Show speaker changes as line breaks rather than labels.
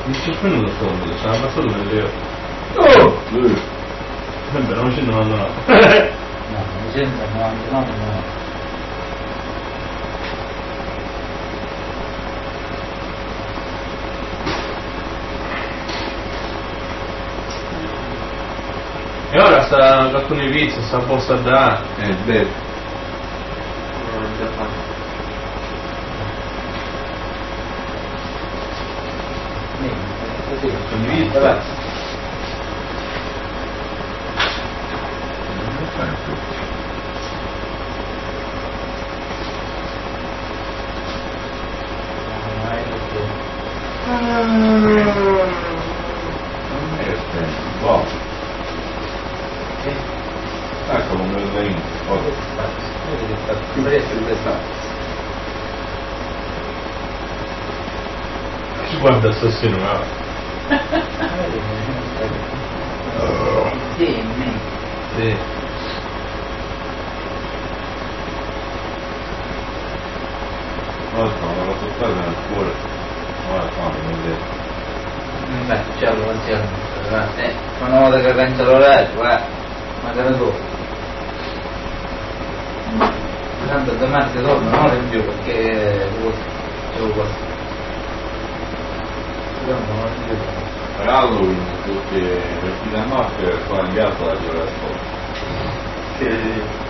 Non ci è venuto scomodo, c'è una passato per le
Oh!
vabbè, non ci hanno andato.
No, mi sembra 99 no.
E ora sta cartone pizza, sta posta da...
beh.
Così,
Condivisa.
vabbè.
Boh. Ecco come lo dai.
Ci guarda assassino, ma...
Sì.
Sì.
Non so, ma la sottata nel cuore. Ora fa, non vedo.
Beh, c'è l'anziano. Una volta che pensa l'orario, magari dopo. Tanto domani ti torno, non in più perché devo questo. Non in più.
Per Halloween tutti vestiti a maschera e poi andiamo a giocare a scuola.
Che